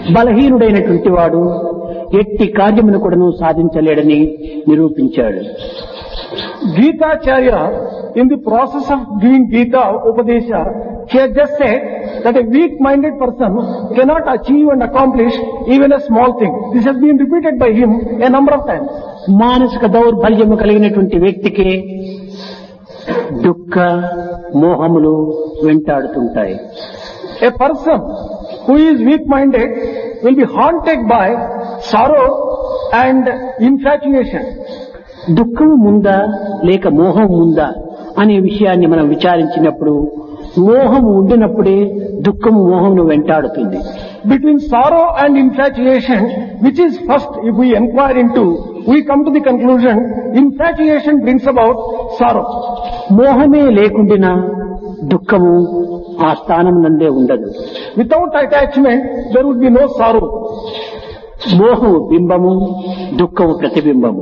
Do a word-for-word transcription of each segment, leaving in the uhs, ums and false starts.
బలహీనుడైనటువంటి వాడు ఎట్టి కార్యమును కూడాను సాధించలేడని నిరూపించాడు. Gitacharya, in the process of giving Gita Upadesha, he has just said that a weak-minded person cannot achieve and accomplish even a small thing. This has been repeated by him a number of times. మానసిక దౌర్బల్యము కలిగినటువంటి వ్యక్తికి దుఃఖ మోహములు వెంటాడుతుంటాయి. A person who is weak-minded will be haunted by sorrow and infatuation. దుఃఖము ముందా లేక మోహం ముందా అనే విషయాన్ని మనం విచారించినప్పుడు మోహము ఉండినప్పుడే దుఃఖము మోహమును వెంటాడుతుంది. Between sorrow and infatuation, which is first, if we inquire into, we come to the conclusion, infatuation brings about sorrow. మోహమే లేకుండినా దుఃఖము ఆ స్థానం నందే ఉండదు. Without attachment, there would be no sorrow. మోహము బింబము, దుఃఖము ప్రతిబింబము.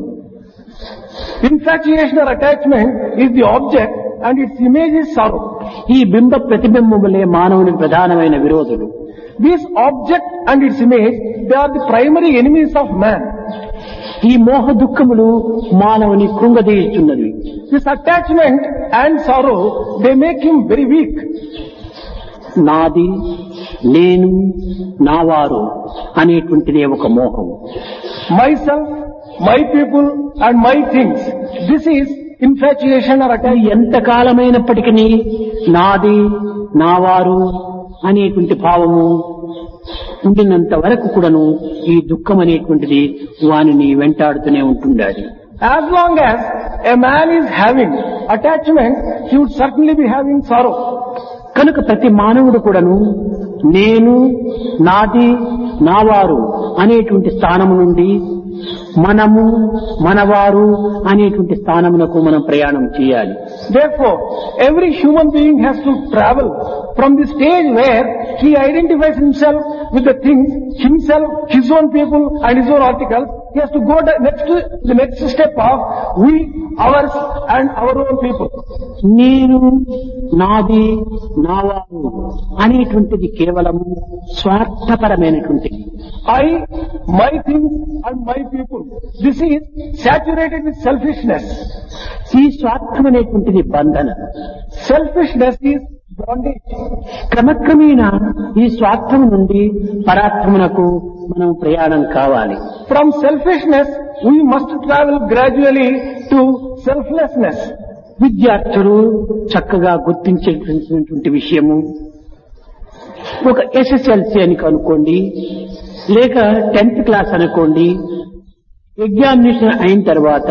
Infatuation or attachment is the object and its image is sorrow. ఈ బింబ ప్రతిబింబములే మానవుని ప్రధానమైన విరోధులు. This object and its image, they are the primary enemies of man. ఈ మోహ దుఃఖములు మానవుని కృంగదీయుచున్నవి. This attachment and sorrow, they make him very weak. నాది, నేను, నావారు అనేటువంటిదే ఒక మోహం. Myself, my people and my things. This is infatuation or అది attachment. ఎంత కాలమైనప్పటికీ నాది, నావారు అనేటువంటి భావము ఉండినంత వరకు కూడాను ఈ దుఃఖం అనేటువంటిది వానిని వెంటాడుతూనే ఉంటుండాలి. As long as a man is having attachment, he would certainly be having sorrow. కనుక ప్రతి మానవుడు కూడాను నేను, నాది, నావారు అనేటువంటి స్థానము నుండి మనము, మనవారు అనేటువంటి స్థానమునకు మనం ప్రయాణం చేయాలి. Therefore, every human being has to travel from the stage where he identifies himself with the things, himself, his own people and his own articles. He has to go the next, the next step of we, ours and our own people. నేను, నాది, నావారు అనేటువంటిది కేవలం స్వార్థపరమైనటువంటిది. I, my things and my people. This is saturated with selfishness. ఈ స్వార్థం అనేటువంటిది బంధన. Selfishness is bondage. క్రమక్రమేణా ఈ స్వార్థం నుండి పరార్థమునకు మనం ప్రయాణం కావాలి. From selfishness, we must travel gradually to selflessness. విద్యార్థులు చక్కగా గుర్తించేటువంటి విషయము ఒక ఎస్ఎస్ఎల్సి అని అనుకోండి, లేక టెన్త్ క్లాస్ అనుకోండి, ఎగ్జామినేషన్ అయిన తర్వాత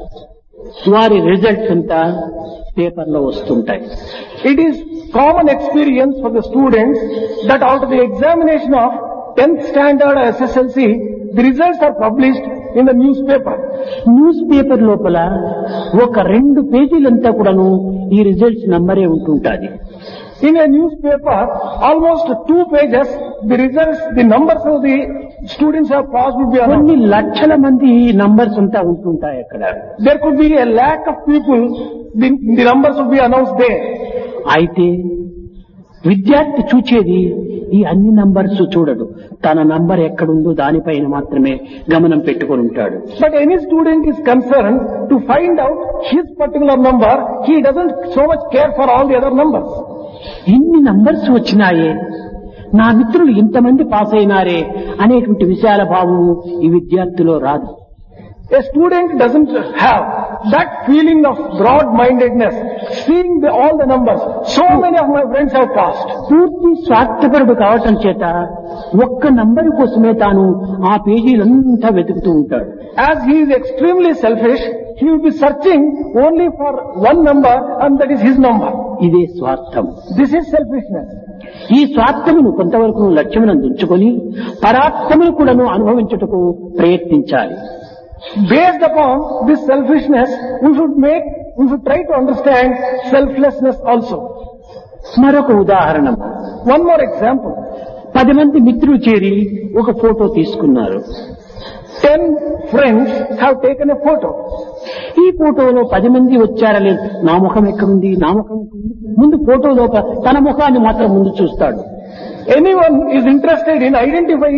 వారి రిజల్ట్స్ అంతా పేపర్లో వస్తుంటాయి. It is common experience for the students that after the examination of tenth standard S S L C, the results are published in the newspaper. News paper లోపల ఒక రెండు పేజీలంతా కూడాను ఈ results నంబరే ఉంటుంటాది. In a newspaper, almost two pages, the results, the numbers of the students have passed would be కొన్ని announced. లక్షల మంది ఈ numbers అంతా ఉంటుంటాయి అక్కడ. There could be a lakh of people, the, the numbers would be announced there. అయితే విద్యార్థి చూచేది ఈ అన్ని నంబర్స్ చూడడు. తన నంబర్ ఎక్కడుందో దానిపైన మాత్రమే గమనం పెట్టుకొని ఉంటాడు. But any student is concerned to find out his particular number. He doesn't so much care for all the other numbers. ఇన్ని నంబర్స్ వచ్చినాయే, నా మిత్రులు ఇంతమంది పాస్ అయినారే అనేటువంటి విశాల భావము ఈ విద్యార్థిలో రాదు. A student doesn't have that feeling of broad-mindedness, seeing the, all the numbers. So many of my friends have passed. పూర్తి స్వార్థపరుడు కావటం చేత ఒక్క నంబరు కోసమే తాను ఆ పేజీలంతా వెతుకుతూ ఉంటాడు. As he is extremely selfish, he will be searching only for one number and that is his number. ఇదే స్వార్థం. This is selfishness. ఈ స్వార్థమును కొంతవరకు లక్ష్యమునందు ఉంచుకొని పరార్థమును కూడాను అనుభవించుటకు ప్రయత్నించాలి. Based upon this selfishness, we should make, we should try to understand selflessness also. మరొక ఉదాహరణ, One more example. పది మంది మిత్రులు చేరి ఒక ఫోటో తీసుకున్నారు. Ten friends have taken a photo. ఈ ఫోటోలో పది మంది వచ్చారా లేదు, నా ముఖం ఎక్కడుంది, నా ముఖం ఎక్కడుంది, ముందు ఫోటోలో తన ముఖాన్ని మాత్రం ముందు చూస్తాడు. Anyone is interested in identifying